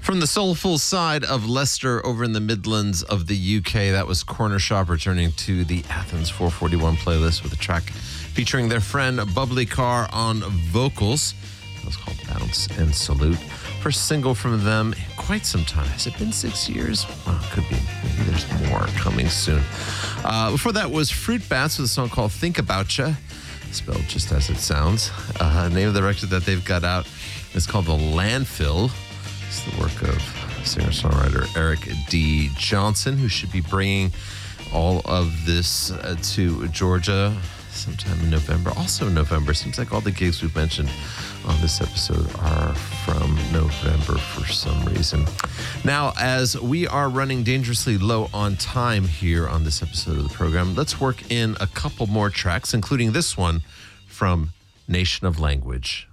From the soulful side of Leicester over in the Midlands of the UK, that was Corner Shop returning to the Athens 441 playlist with a track featuring their friend Bubbly Car on vocals. That was called Bounce and Salute. First single from them in quite some time. Has it been 6 years? Well, it could be. Maybe there's more coming soon. Before that was Fruit Bats with a song called Think About Ya, spelled just as it sounds. The name of the record that they've got out is called The Landfill. It's the work of singer-songwriter Eric D. Johnson, who should be bringing all of this to Georgia sometime in November. Also in November. Seems like all the gigs we've mentioned on this episode are from November for some reason. Now, as we are running dangerously low on time here on this episode of the program, let's work in a couple more tracks, including this one from Nation of Language.